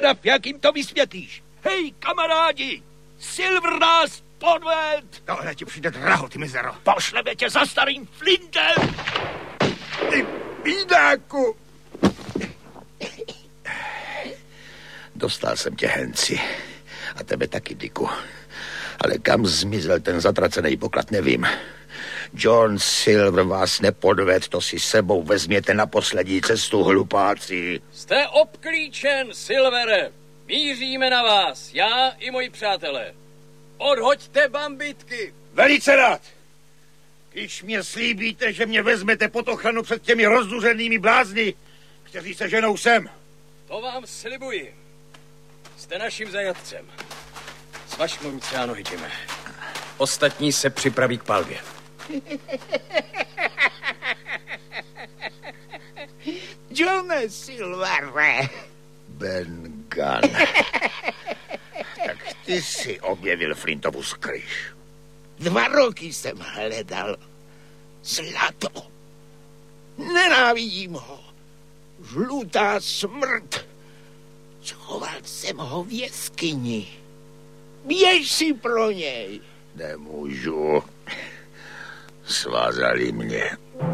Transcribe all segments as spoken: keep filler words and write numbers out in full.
zvědav, jak jim to vysvětlíš. Hej, kamarádi, Silver nás podved. Tohle ti přijde draho, ty mizero. Pošleme tě za starým Flintem. Ty bídáku. Dostal jsem tě, Henci. A tebe taky, Dicku. Ale kam zmizel ten zatracený poklad, nevím. John Silver vás nepodved, to si sebou vezměte na poslední cestu, hlupáci. Jste obklíčen, Silvere. Míříme na vás, já i moji přátelé. Odhoďte bambitky. Velice rád. Když mě slíbíte, že mě vezmete pod ochranu před těmi rozzuřenými blázni, kteří se ženou sem. To vám slibuji. Jste naším zajatcem. Svaž mu ruce a nohy, Jime. Ostatní se připraví k palbě. Johne Silvere. Ben Gunn. Tak ty si objevil Flintovu skryš. Dva roky jsem hledal zlato. Nenávidím ho. Žlutá smrt. Schoval jsem ho v jeskyni. Běž si pro něj. Nemůžu. Svázali mě.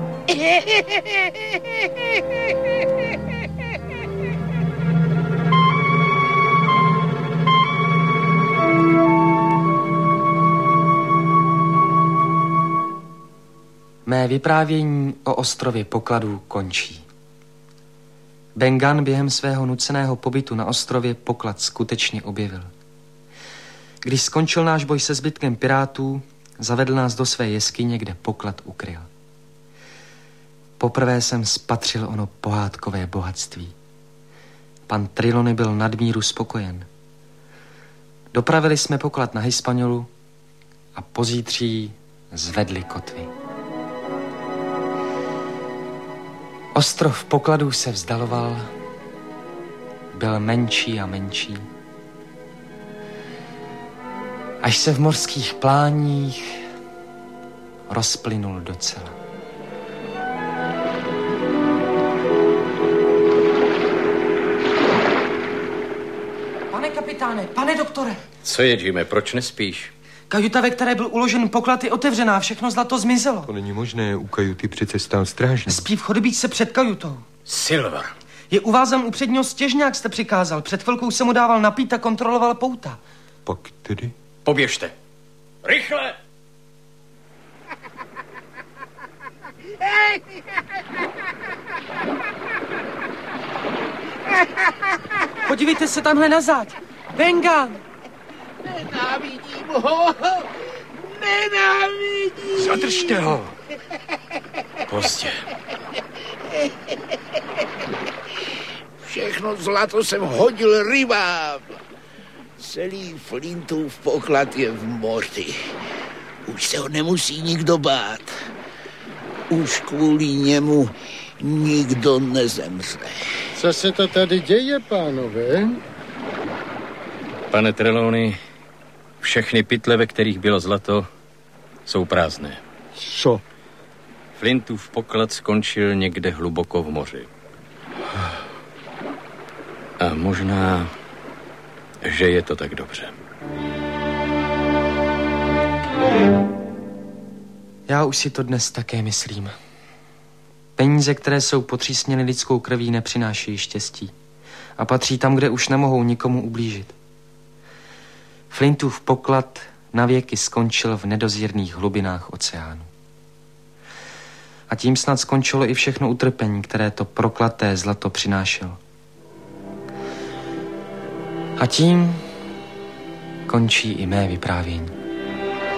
Mé vyprávění o ostrově pokladů končí. Ben Gunn během svého nuceného pobytu na ostrově poklad skutečně objevil. Když skončil náš boj se zbytkem pirátů, zavedl nás do své jeskyně, kde poklad ukryl. Poprvé jsem spatřil ono pohádkové bohatství. Pan Trelawney byl nadmíru spokojen. Dopravili jsme poklad na Hispanolu a pozítří zvedli kotvy. Ostrov pokladů se vzdaloval, byl menší a menší, až se v mořských pláních rozplynul docela. Pane kapitáne, pane doktore. Co je, Jime, proč nespíš? Kajuta, ve které byl uložen poklad, je otevřená, všechno zlato zmizelo. To není možné, u kajuty přece stál strážník. Spí v chodbíčce před kajutou. Silver. Je uvázan u předního stěžňák, jste přikázal. Před chvilkou se mu dával napít a kontroloval pouta. Pak tedy? Poběžte. Rychle! Podívejte se tamhle na záď. Ben Gunn. Nenávidím ho. Nenávidím. Zadržte ho. Pozdě. Všechno zlato jsem hodil rybám. Celý Flintův poklad je v moři. Už se ho nemusí nikdo bát. Už kvůli němu nikdo nezemře. Co se to tady děje, pánové? Pane Trelawney, všechny pytle, ve kterých bylo zlato, jsou prázdné. Co? Flintův poklad skončil někde hluboko v moři. A možná, že je to tak dobře. Já už si to dnes také myslím. Peníze, které jsou potřísněny lidskou krví, nepřinášejí štěstí a patří tam, kde už nemohou nikomu ublížit. Flintův poklad navěky skončil v nedozírných hlubinách oceánu. A tím snad skončilo i všechno utrpení, které to proklaté zlato přinášelo. A tím končí i mé vyprávění.